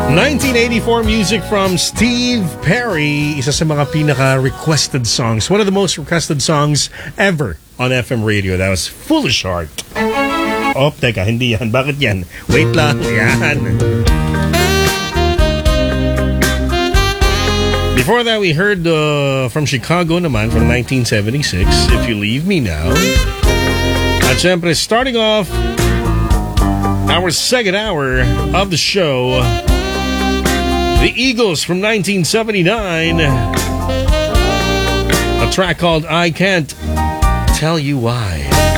1984 music from Steve Perry. Isa sa mga pinaka-requested songs. One of the most requested songs ever on FM radio. That was Foolish Heart. Oh, teka, hindi yan. Bakit yan? Wait lang. Yan. Before that, we heard from Chicago naman from 1976, If You Leave Me Now. At syempre, starting off our second hour of the show, the Eagles from 1979. A track called I Can't Tell You Why.